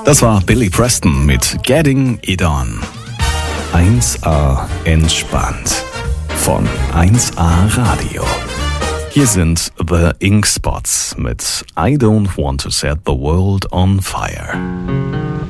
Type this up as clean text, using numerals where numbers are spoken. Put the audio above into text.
Das war Billy Preston mit Getting It On. 1A entspannt von 1A Radio. Hier sind The Ink Spots mit I Don't Want to Set the World on Fire.